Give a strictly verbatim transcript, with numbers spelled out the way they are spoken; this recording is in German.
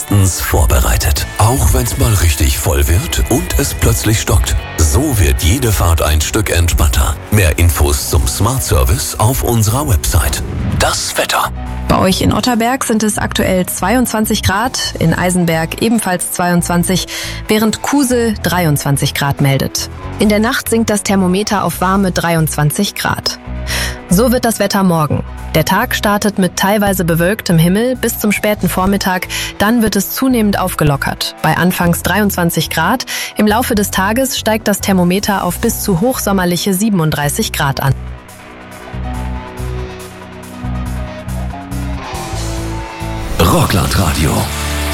bestens vorbereitet. Auch wenn's mal richtig voll wird und es plötzlich stockt. So wird jede Fahrt ein Stück entspannter. Mehr Infos zum Smart Service auf unserer Website. Das Wetter. Bei euch in Otterberg sind es aktuell zweiundzwanzig Grad, in Eisenberg ebenfalls zweiundzwanzig, während Kusel dreiundzwanzig Grad meldet. In der Nacht sinkt das Thermometer auf warme dreiundzwanzig Grad. So wird das Wetter morgen. Der Tag startet mit teilweise bewölktem Himmel bis zum späten Vormittag, dann wird es zunehmend aufgelockert. Bei anfangs dreiundzwanzig Grad, im Laufe des Tages steigt das Thermometer auf bis zu hochsommerliche siebenunddreißig Grad an. Rockland Radio.